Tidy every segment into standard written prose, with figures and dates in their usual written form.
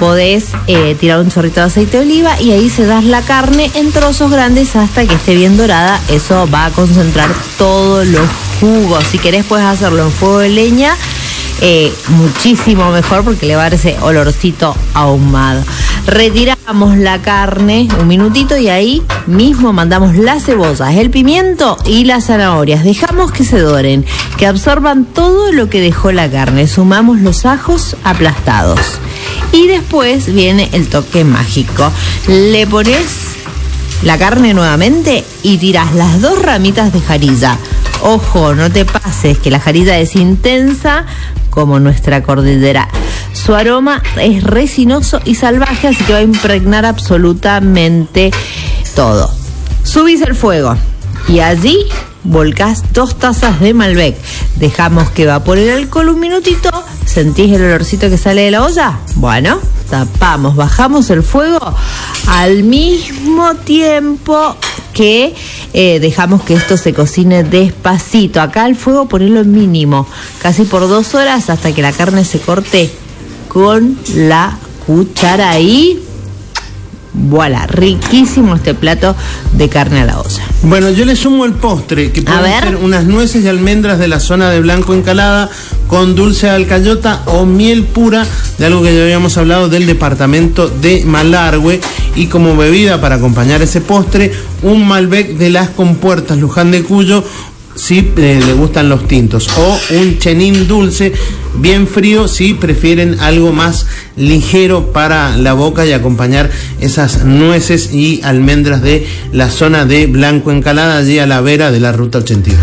podés tirar un chorrito de aceite de oliva y ahí sedás la carne en trozos grandes hasta que esté bien dorada. Eso va a concentrar todos los jugos. Si querés puedes hacerlo en fuego de leña, muchísimo mejor porque le va a dar ese olorcito ahumado. Retiramos la carne un minutito y ahí mismo mandamos las cebollas, el pimiento y las zanahorias. Dejamos que se doren, que absorban todo lo que dejó la carne. Sumamos los ajos aplastados. Y después viene el toque mágico. Le pones la carne nuevamente y tirás las 2 ramitas de jarilla. Ojo, no te pases, que la jarilla es intensa como nuestra cordillera. Su aroma es resinoso y salvaje, así que va a impregnar absolutamente todo. Subís el fuego y allí volcás 2 tazas de Malbec. Dejamos que evapore el alcohol un minutito. ¿Sentís el olorcito que sale de la olla? Bueno, tapamos, bajamos el fuego al mismo tiempo que dejamos que esto se cocine despacito. Acá el fuego ponerlo en mínimo, casi por 2 horas hasta que la carne se corte con la cuchara ahí. Voilà, riquísimo este plato de carne a la olla. Bueno, yo le sumo el postre, que pueden ser unas nueces y almendras de la zona de Blanco Encalada con dulce de alcayota o miel pura de algo que ya habíamos hablado del departamento de Malargüe. Y como bebida para acompañar ese postre, un Malbec de las Compuertas, Luján de Cuyo, si le gustan los tintos, o un chenin dulce bien frío si prefieren algo más ligero para la boca y acompañar esas nueces y almendras de la zona de Blanco Encalada, allí a la vera de la ruta 81.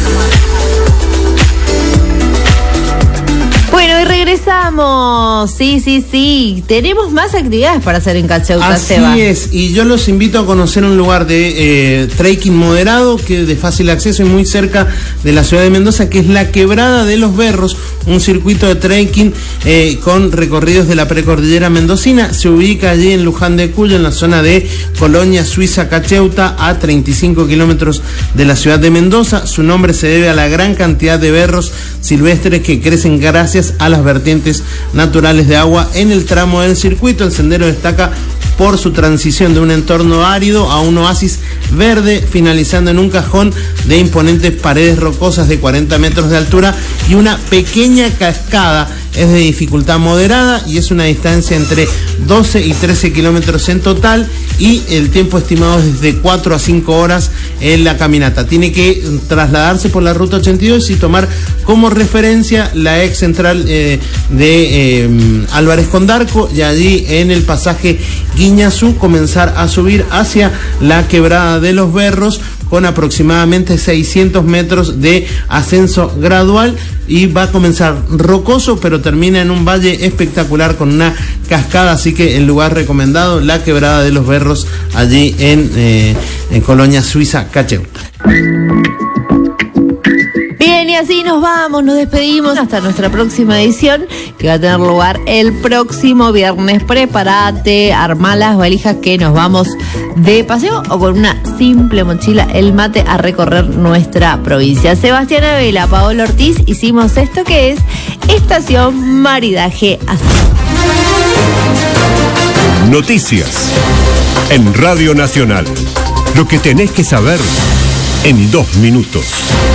Bueno, y regresamos. Sí. Tenemos más actividades para hacer en Cacheuta, Seba. Así es, y yo los invito a conocer un lugar de trekking moderado, que de fácil acceso y muy cerca de la ciudad de Mendoza, que es la Quebrada de los Berros, un circuito de trekking con recorridos de la precordillera mendocina. Se ubica allí en Luján de Cuyo, en la zona de Colonia Suiza Cacheuta, a 35 kilómetros de la ciudad de Mendoza. Su nombre se debe a la gran cantidad de berros silvestres que crecen gracias a las vertientes naturales de agua en el tramo del circuito. El sendero destaca por su transición de un entorno árido a un oasis verde, finalizando en un cajón de imponentes paredes rocosas de 40 metros de altura y una pequeña cascada. Es de dificultad moderada y es una distancia entre 12 y 13 kilómetros en total, y el tiempo estimado es de 4 a 5 horas en la caminata. Tiene que trasladarse por la ruta 82 y tomar como referencia la ex central de Álvarez Condarco, y allí en el pasaje Guiñazú comenzar a subir hacia la Quebrada de los Berros, con aproximadamente 600 metros de ascenso gradual, y va a comenzar rocoso pero termina en un valle espectacular con una cascada, así que el lugar recomendado, la Quebrada de los Berros, allí en Colonia Suiza Cacheuta. Bien, y así nos vamos, nos despedimos hasta nuestra próxima edición, que va a tener lugar el próximo viernes. Prepárate, armá las valijas que nos vamos de paseo o con una simple mochila, el mate, a recorrer nuestra provincia. Sebastián Abela, Paola Ortiz, hicimos esto que es Estación Maridaje Azul. Noticias en Radio Nacional. Lo que tenés que saber en 2 minutos.